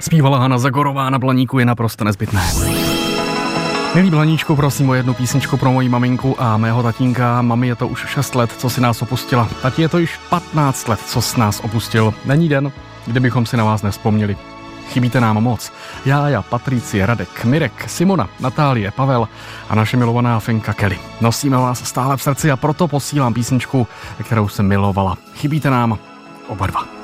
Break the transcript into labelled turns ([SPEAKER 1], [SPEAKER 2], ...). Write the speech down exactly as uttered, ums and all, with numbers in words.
[SPEAKER 1] Zpívala Hana Zagorová na Blaníku, je naprosto nezbytné. Milý Blaníčku, prosím o jednu písničku pro moji maminku a mého tatínka. Mami je to už šest let, co si nás opustila. Tati je to již patnáct let, co s nás opustil. Není den, kdybychom si na vás nevzpomněli. Chybíte nám moc. Jája, Patricie, Radek, Mirek, Simona, Natálie, Pavel a naše milovaná Finka Kelly. Nosíme vás stále v srdci a proto posílám písničku, kterou jsem milovala. Chybíte nám oba dva.